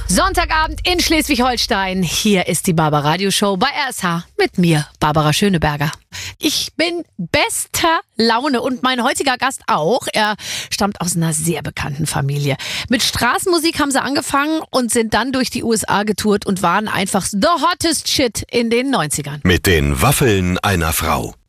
Sonntagabend in Schleswig-Holstein. Hier ist die Barbara Radio Show bei RSH mit mir, Barbara Schöneberger. Ich bin bester Laune und mein heutiger Gast auch. Er stammt aus einer sehr bekannten Familie. Mit Straßenmusik haben sie angefangen und sind dann durch die USA getourt und waren einfach the hottest shit in den 90ern. Mit den Waffeln einer Frau.